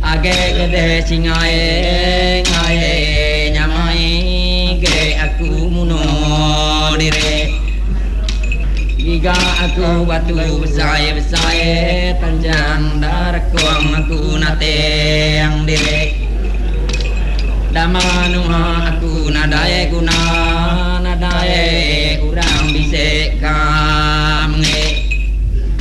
age gede singae ngae nyamai ge aku muno dire jika aku batu besai panjang darkuang aku nate yang dire damanuha aku nadai guna